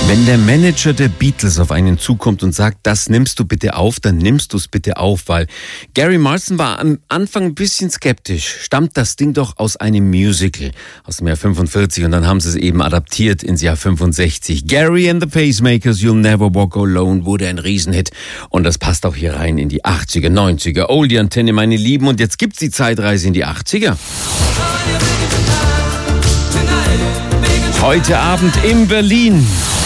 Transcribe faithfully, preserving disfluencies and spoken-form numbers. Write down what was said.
Wenn der Manager der Beatles auf einen zukommt und sagt, das nimmst du bitte auf, dann nimmst du es bitte auf, weil Gary Marston war am Anfang ein bisschen skeptisch. Stammt das Ding doch aus einem Musical aus dem Jahr fünfundvierzig und dann haben sie es eben adaptiert ins Jahr fünfundsechzig. Gary and the Pacemakers, You'll Never Walk Alone wurde ein Riesenhit und das passt auch hier rein in die achtziger, neunziger. Oldie-Antenne, meine Lieben, und jetzt gibt's die Zeitreise in die achtziger. Heute Abend in Berlin.